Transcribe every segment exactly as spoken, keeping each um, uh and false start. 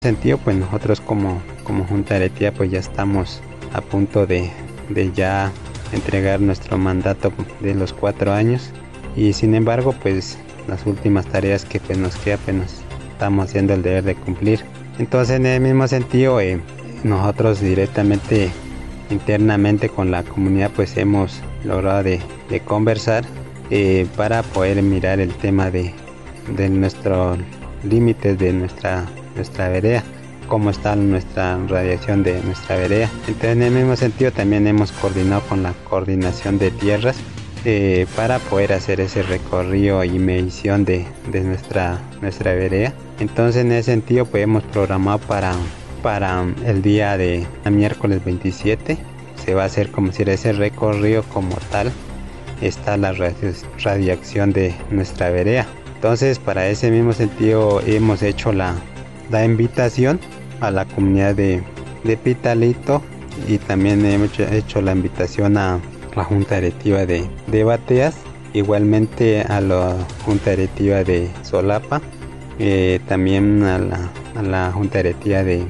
Sentido, pues nosotros como, como Junta Directiva pues ya estamos a punto de, de ya entregar nuestro mandato de los cuatro años y sin embargo pues las últimas tareas que pues nos queda pues nos estamos haciendo el deber de cumplir. Entonces en el mismo sentido eh, nosotros directamente internamente con la comunidad pues hemos logrado de, de conversar eh, para poder mirar el tema de, de nuestros límites de nuestra nuestra vereda, cómo está nuestra radiación de nuestra vereda. Entonces en el mismo sentido también hemos coordinado con la coordinación de tierras eh, para poder hacer ese recorrido y medición de, de nuestra, nuestra vereda. Entonces en ese sentido pues hemos programado para, para el día de miércoles veintisiete, se va a hacer como si ese recorrido como tal, está la radiación de nuestra vereda. Entonces para ese mismo sentido hemos hecho la la invitación a la comunidad de, de Pitalito y también hemos hecho, hecho la invitación a la Junta Directiva de, de Bateas, igualmente a la Junta Directiva de Solapa, eh, también a la, a la Junta Directiva de,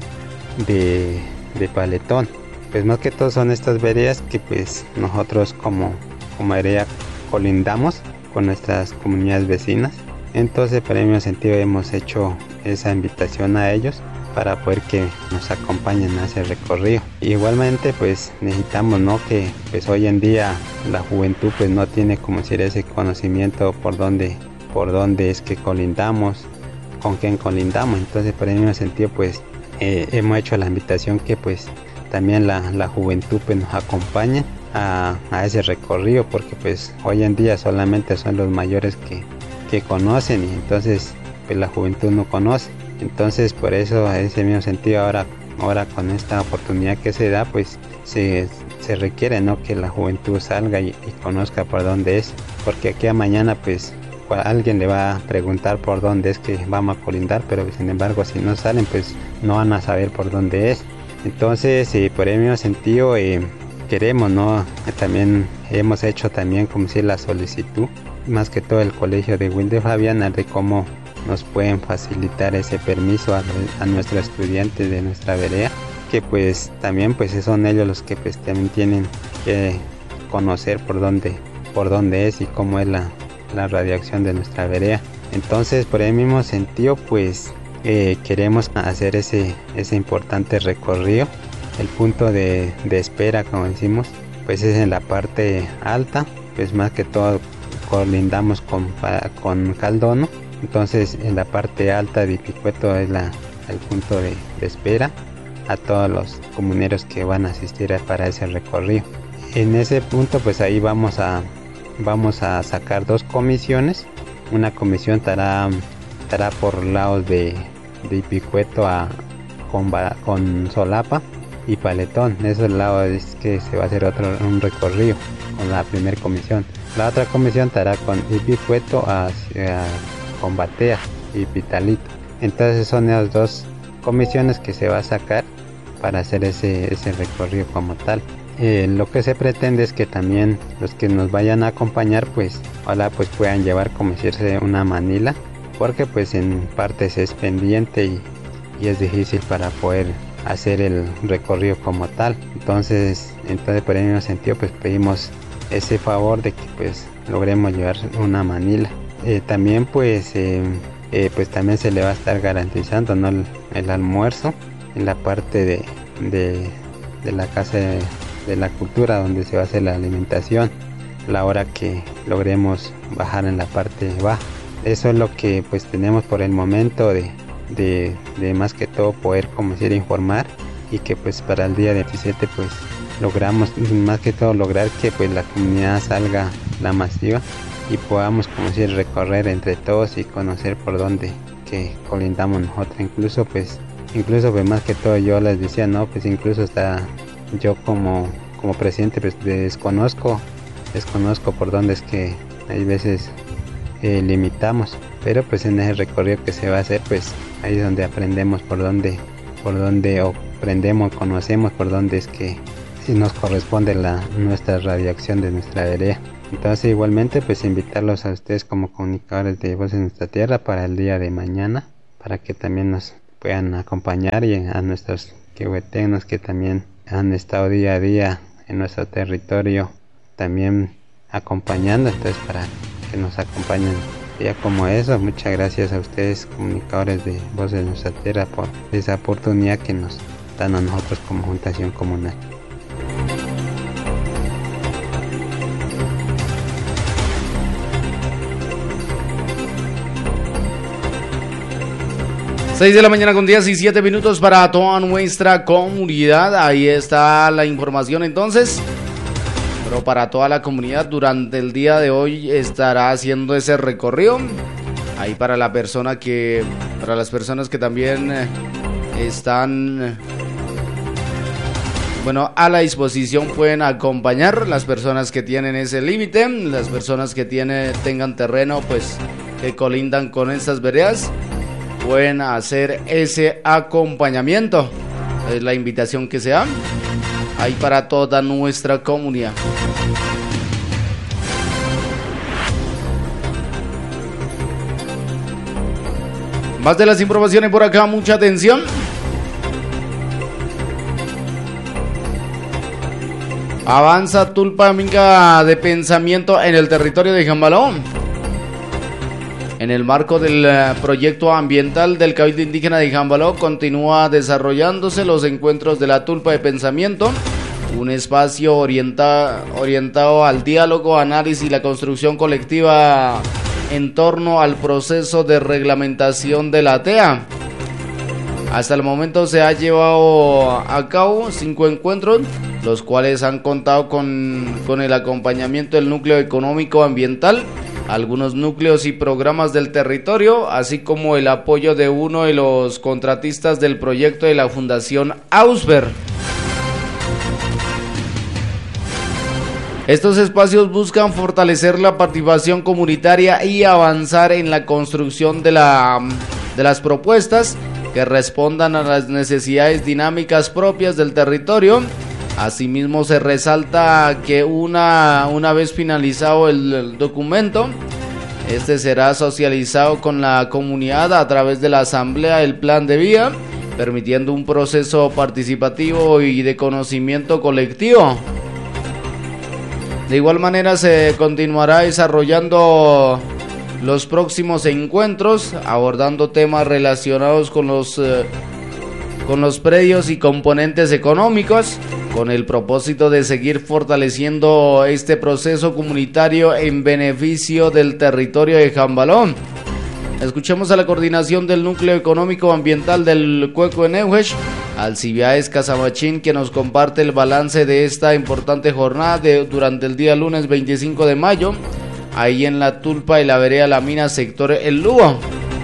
de, de Paletón. Pues más que todo son estas veredas que pues nosotros como, como vereda colindamos con nuestras comunidades vecinas. Entonces para el mismo sentido hemos hecho esa invitación a ellos para poder que nos acompañen a ese recorrido. Igualmente pues necesitamos, ¿no?, que pues hoy en día la juventud pues no tiene como decir ese conocimiento por dónde, por dónde es que colindamos, con quién colindamos. Entonces por el mismo sentido pues eh, hemos hecho la invitación que pues también la, la juventud pues nos acompañe a, a ese recorrido, porque pues hoy en día solamente son los mayores que que conocen y entonces pues la juventud no conoce. Entonces por eso en ese mismo sentido ahora, ahora con esta oportunidad que se da pues se, se requiere, ¿no?, que la juventud salga y, y conozca por dónde es, porque aquí a mañana pues alguien le va a preguntar por dónde es que vamos a colindar, pero sin embargo si no salen pues no van a saber por dónde es. Entonces eh, por el mismo sentido eh, queremos, ¿no?, también hemos hecho también como si la solicitud más que todo el colegio de Wilde Fabiana de cómo nos pueden facilitar ese permiso a, a nuestros estudiantes de nuestra vereda, que pues también pues son ellos los que pues también tienen que conocer por dónde por dónde es y cómo es la, la radiación de nuestra vereda. Entonces por el mismo sentido pues eh, queremos hacer ese ese importante recorrido. El punto de, de espera, como decimos, pues es en la parte alta, pues más que todo colindamos con, con Caldono. Entonces en la parte alta de Picueto es la, el punto de, de espera a todos los comuneros que van a asistir para ese recorrido. En ese punto pues ahí vamos a vamos a sacar dos comisiones. Una comisión estará, estará por lados de, de Picueto a, con, con Solapa y Paletón. Ese lado es que se va a hacer otro un recorrido con la primera comisión. La otra comisión estará con Ipicueto hacia con Batea y Pitalito. Entonces son las dos comisiones que se va a sacar para hacer ese, ese recorrido como tal. Eh, lo que se pretende es que también los que nos vayan a acompañar pues ojalá pues puedan llevar como decirse una manila, porque pues en partes es pendiente y, y es difícil para poder hacer el recorrido como tal. Entonces, entonces por el mismo sentido pues pedimos ese favor de que pues logremos llevar una manila. Eh, también pues eh, eh, pues también se le va a estar garantizando, ¿no?, el, el almuerzo en la parte de, de, de la casa de, de la cultura donde se va a hacer la alimentación la hora que logremos bajar en la parte baja. Eso es lo que pues tenemos por el momento de, de, de más que todo poder como decir informar, y que pues para el día veintisiete pues logramos más que todo lograr que pues la comunidad salga la masiva y podamos como decir recorrer entre todos y conocer por dónde que colindamos nosotros. Incluso pues incluso pues más que todo yo les decía, no, pues incluso hasta yo como como presidente pues desconozco desconozco por dónde es que hay veces eh, limitamos, pero pues en ese recorrido que se va a hacer pues ahí es donde aprendemos por dónde por dónde o aprendemos, conocemos por dónde es que si nos corresponde la nuestra radiación de nuestra vereda. Entonces igualmente pues invitarlos a ustedes como comunicadores de Voces de Nuestra Tierra para el día de mañana, para que también nos puedan acompañar, y a nuestros quehuetenos que también han estado día a día en nuestro territorio también acompañando, entonces para que nos acompañen ya como eso. Muchas gracias a ustedes, comunicadores de Voz de Nuestra Tierra, por esa oportunidad que nos dan a nosotros como Juntación Comunal. seis de la mañana con diecisiete minutos para toda nuestra comunidad. Ahí está la información entonces. Pero para toda la comunidad durante el día de hoy estará haciendo ese recorrido. Ahí para la persona que, para las personas que también están, bueno, a la disposición, pueden acompañar. Las personas que tienen ese límite, las personas que tienen, tengan terreno, pues que colindan con estas veredas, pueden hacer ese acompañamiento. Es la invitación que se da ahí para toda nuestra comunidad. Más de las informaciones por acá, mucha atención. Avanza Tulpa Minga de pensamiento en el territorio de Jambaló. En el marco del proyecto ambiental del Cabildo Indígena de Jambaló, continúa desarrollándose los encuentros de la Tulpa de Pensamiento, un espacio orienta, orientado al diálogo, análisis y la construcción colectiva en torno al proceso de reglamentación de la T E A. Hasta el momento se ha llevado a cabo cinco encuentros, los cuales han contado con, con el acompañamiento del núcleo económico ambiental, algunos núcleos y programas del territorio, así como el apoyo de uno de los contratistas del proyecto de la Fundación Ausber. Estos espacios buscan fortalecer la participación comunitaria y avanzar en la construcción de, la, de las propuestas que respondan a las necesidades dinámicas propias del territorio. Asimismo, se resalta que una, una vez finalizado el, el documento, este será socializado con la comunidad a través de la asamblea del plan de vida, permitiendo un proceso participativo y de conocimiento colectivo. De igual manera, se continuará desarrollando los próximos encuentros, abordando temas relacionados con los, eh, con los predios y componentes económicos, con el propósito de seguir fortaleciendo este proceso comunitario en beneficio del territorio de Jambalón. Escuchemos a la coordinación del Núcleo Económico Ambiental del Cueco Eneugesh, Alcibiades Casamachín, que nos comparte el balance de esta importante jornada de, durante el día lunes veinticinco de mayo, ahí en la Tulpa y la vereda La Mina, sector El Lugo.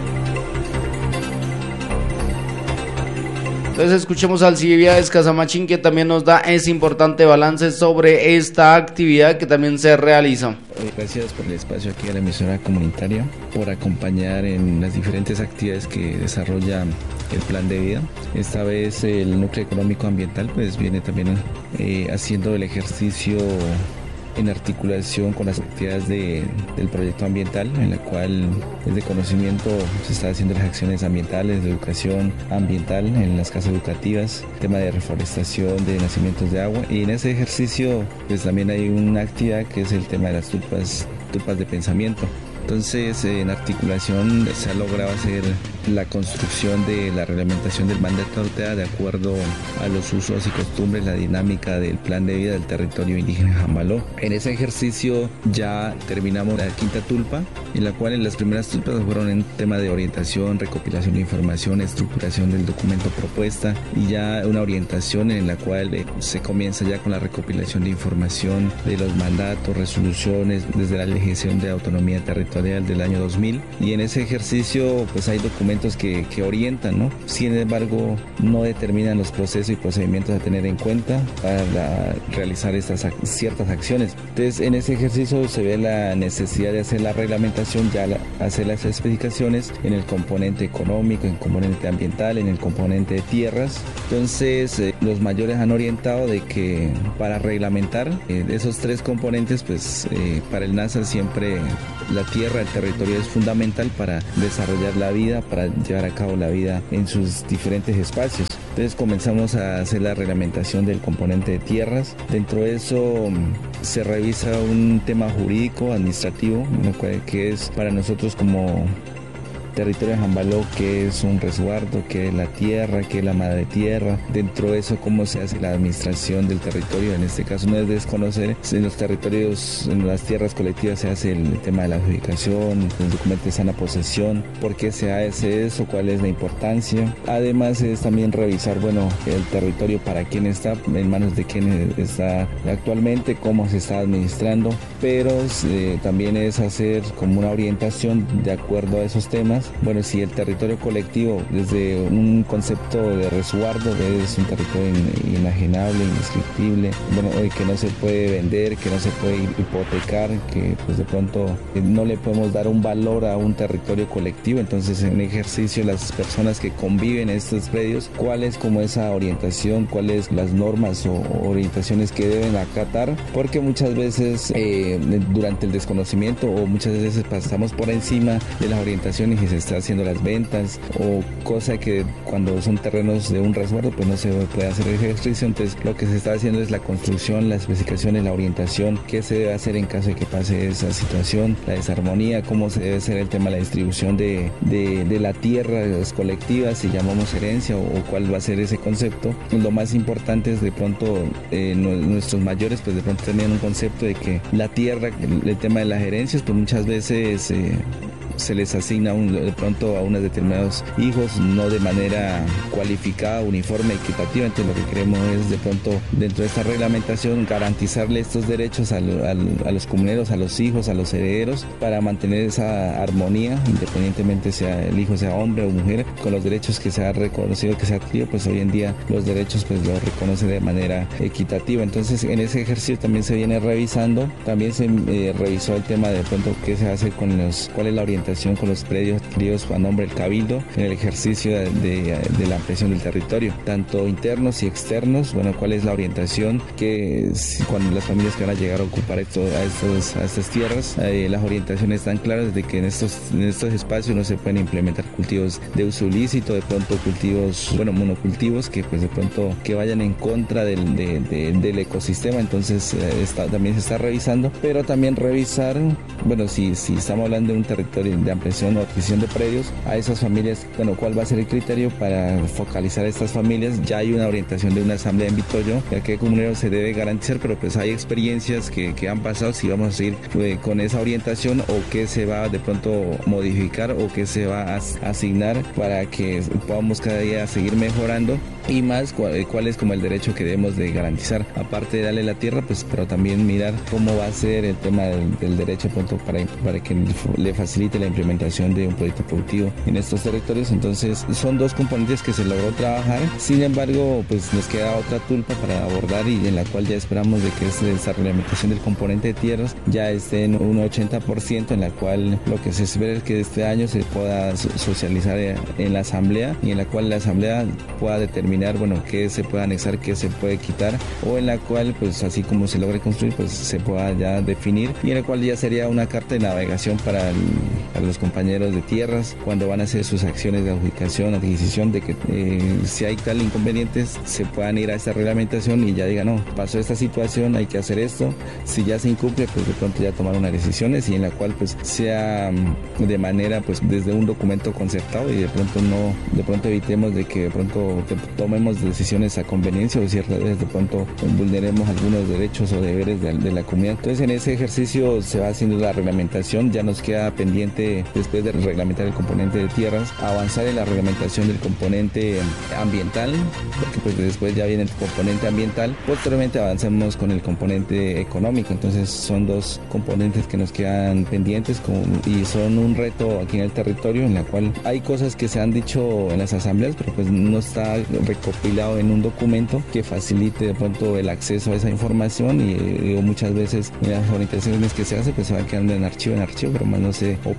Entonces escuchemos al Alcibiades Casamachín, que también nos da ese importante balance sobre esta actividad que también se realiza. Gracias por el espacio aquí a la emisora comunitaria, por acompañar en las diferentes actividades que desarrolla el plan de vida. Esta vez el Núcleo Económico Ambiental pues viene también eh, haciendo el ejercicio en articulación con las actividades de, del proyecto ambiental, en la cual desde conocimiento se está haciendo las acciones ambientales, de educación ambiental en las casas educativas, tema de reforestación, de nacimientos de agua, y en ese ejercicio pues también hay una actividad que es el tema de las tulpas, tulpas de pensamiento. Entonces, en articulación se ha logrado hacer la construcción de la reglamentación del mandato T E A de acuerdo a los usos y costumbres, la dinámica del plan de vida del territorio indígena Jambaló. En ese ejercicio ya terminamos la quinta tulpa, en la cual en las primeras tulpas fueron en tema de orientación, recopilación de información, estructuración del documento propuesta y ya una orientación en la cual eh, se comienza ya con la recopilación de información de los mandatos, resoluciones desde la legislación de autonomía territorial del año dos mil, y en ese ejercicio pues hay documentos que, que orientan, ¿no? Sin embargo, no determinan los procesos y procedimientos a tener en cuenta para la, realizar estas ciertas acciones. Entonces, en ese ejercicio se ve la necesidad de hacer la reglamentación, ya la, hacer las especificaciones en el componente económico, en el componente ambiental, en el componente de tierras. Entonces, eh, los mayores han orientado de que para reglamentar eh, esos tres componentes, pues eh, para el NASA siempre la tierra, el territorio es fundamental para desarrollar la vida, para llevar a cabo la vida en sus diferentes espacios. Entonces comenzamos a hacer la reglamentación del componente de tierras. Dentro de eso se revisa un tema jurídico, administrativo, que es para nosotros como territorio de Jambaló, que es un resguardo, que es la tierra, que es la madre tierra. Dentro de eso, cómo se hace la administración del territorio. En este caso no es desconocer, en los territorios, en las tierras colectivas se hace el tema de la adjudicación, el documento de sana posesión, por qué se hace eso, cuál es la importancia. Además es también revisar, bueno, el territorio para quién está, en manos de quién está actualmente, cómo se está administrando, pero eh, también es hacer como una orientación de acuerdo a esos temas. Bueno, si el territorio colectivo, desde un concepto de resguardo, es un territorio inajenable, indescriptible, bueno, que no se puede vender, que no se puede hipotecar, que pues de pronto no le podemos dar un valor a un territorio colectivo. Entonces, en ejercicio, las personas que conviven en estos predios, ¿cuál es como esa orientación? ¿Cuáles las normas o orientaciones que deben acatar? Porque muchas veces eh, durante el desconocimiento o muchas veces pasamos por encima de las orientaciones y se está haciendo las ventas, o cosa que cuando son terrenos de un resguardo pues no se puede hacer ejercicio. Entonces lo que se está haciendo es la construcción, las especificaciones, la orientación, qué se debe hacer en caso de que pase esa situación, la desarmonía, cómo se debe hacer el tema de la distribución de, de, de la tierra, las colectivas, si llamamos herencia, o, o cuál va a ser ese concepto. Y lo más importante es de pronto eh, nuestros mayores pues de pronto tenían un concepto de que la tierra, el, el tema de las herencias pues muchas veces eh, se les asigna un, de pronto a unos determinados hijos, no de manera cualificada, uniforme, equitativa. Entonces lo que queremos es de pronto dentro de esta reglamentación garantizarle estos derechos al, al, a los comuneros, a los hijos, a los herederos, para mantener esa armonía, independientemente sea el hijo sea hombre o mujer, con los derechos que se ha reconocido, que se ha adquirido. Pues hoy en día los derechos pues los reconoce de manera equitativa. Entonces en ese ejercicio también se viene revisando, también se eh, revisó el tema de pronto qué se hace con los, cuál es la orientación con los predios adquiridos a nombre del Cabildo en el ejercicio de, de, de la ampliación del territorio, tanto internos y externos. Bueno, cuál es la orientación que si, cuando las familias que van a llegar a ocupar esto, a, estos, a estas tierras, eh, las orientaciones están claras de que en estos, en estos espacios no se pueden implementar cultivos de uso ilícito, de pronto cultivos, bueno, monocultivos que pues de pronto que vayan en contra del, de, de, del ecosistema. Entonces eh, está, también se está revisando, pero también revisar, bueno, si, si estamos hablando de un territorio de ampliación o adquisición de predios, a esas familias, bueno, cuál va a ser el criterio para focalizar a estas familias. Ya hay una orientación de una asamblea en Vitoyo, ya que comunero se debe garantizar, pero pues hay experiencias que, que han pasado, si vamos a seguir eh, con esa orientación o qué se va de pronto modificar o qué se va a asignar para que podamos cada día seguir mejorando, y más cuál, cuál es como el derecho que debemos de garantizar, aparte de darle la tierra, pues pero también mirar cómo va a ser el tema del, del derecho pronto para, para que le facilite la implementación de un proyecto productivo en estos territorios. Entonces son dos componentes que se logró trabajar. Sin embargo, pues nos queda otra tulpa para abordar, y en la cual ya esperamos de que esa reglamentación del componente de tierras ya esté en un ochenta por ciento, en la cual lo que se espera es que este año se pueda socializar en la asamblea, y en la cual la asamblea pueda determinar, bueno, qué se puede anexar, qué se puede quitar, o en la cual pues así como se logre construir pues se pueda ya definir, y en la cual ya sería una carta de navegación para, el, para los compañeros de tierras cuando van a hacer sus acciones de adjudicación, adquisición, de que eh, si hay tal inconvenientes se puedan ir a esta reglamentación y ya digan, no, pasó esta situación, hay que hacer esto. Si ya se incumple, pues de pronto ya tomar unas decisiones, y en la cual pues sea de manera pues desde un documento concertado, y de pronto no, de pronto evitemos de que de pronto tomemos decisiones a conveniencia, o ciertas veces de pronto vulneremos algunos derechos o deberes de, de la comunidad. Entonces en ese ejercicio se va haciendo la reglamentación. Ya nos queda pendiente, después de reglamentar el componente de tierras, avanzar en la reglamentación del componente ambiental, porque pues después ya viene el componente ambiental. Posteriormente avanzamos con el componente económico. Entonces son dos componentes que nos quedan pendientes con, y son un reto aquí en el territorio, en la cual hay cosas que se han dicho en las asambleas, pero pues no está recopilado en un documento que facilite de pronto el acceso a esa información, y, y muchas veces en las orientaciones que se hace pues se van quedando en archivo en archivo, pero más no se opera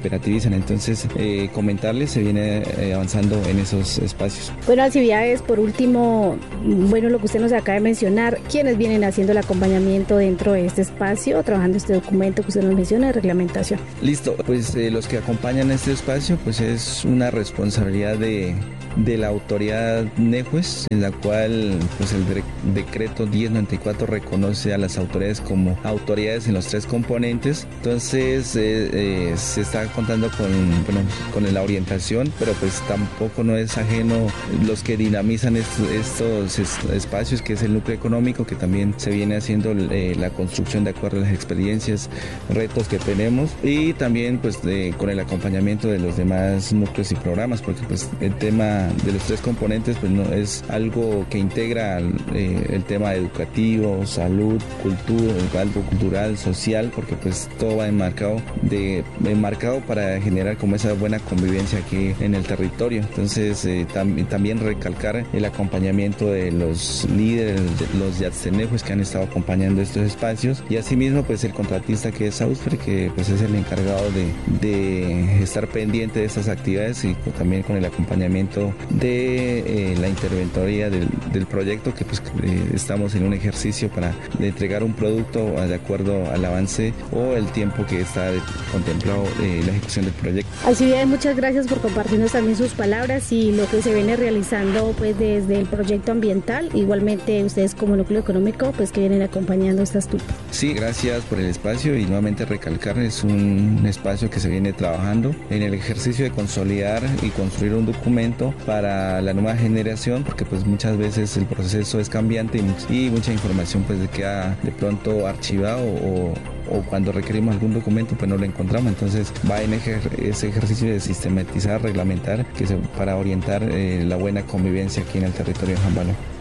cooperativizan. Entonces, eh, comentarles, se viene eh, avanzando en esos espacios. Bueno, actividades, por último, bueno, lo que usted nos acaba de mencionar, ¿quiénes vienen haciendo el acompañamiento dentro de este espacio, trabajando este documento que usted nos menciona de reglamentación? Listo, pues eh, los que acompañan este espacio, pues es una responsabilidad de, de la autoridad NEJUES, en la cual pues el de, decreto diez noventa y cuatro reconoce a las autoridades como autoridades en los tres componentes. Entonces eh, eh, se está contando con, bueno, con la orientación, pero pues tampoco no es ajeno los que dinamizan estos, estos espacios, que es el núcleo económico, que también se viene haciendo eh, la construcción de acuerdo a las experiencias, retos que tenemos, y también pues de, con el acompañamiento de los demás núcleos y programas, porque pues el tema de los tres componentes pues no es algo que integra eh, el tema educativo, salud, cultura, algo cultural, social, porque pues todo va enmarcado de enmarcado para generar como esa buena convivencia aquí en el territorio. Entonces eh, tam, también recalcar el acompañamiento de los líderes, de los yatztenejos que han estado acompañando estos espacios, y asimismo pues el contratista, que es Ausfer, que pues es el encargado de, de estar pendiente de estas actividades, y también con el acompañamiento de eh, la interventoría del, del proyecto, que pues eh, estamos en un ejercicio para entregar un producto de acuerdo al avance o el tiempo que está contemplado eh, la ejecución del proyecto. Así bien, muchas gracias por compartirnos también sus palabras y lo que se viene realizando pues desde el proyecto ambiental. Igualmente ustedes como núcleo económico pues que vienen acompañando estas tulpas. Sí, gracias por el espacio, y nuevamente recalcar, es un espacio que se viene trabajando en el ejercicio de consolidar y construir un documento para la nueva generación, porque pues muchas veces el proceso es cambiante y, y mucha información pues queda de pronto archivado, o, o cuando requerimos algún documento pues no lo encontramos. Entonces va en ejer ese ejercicio de sistematizar, reglamentar, que se, para orientar eh, la buena convivencia aquí en el territorio de Jambalón.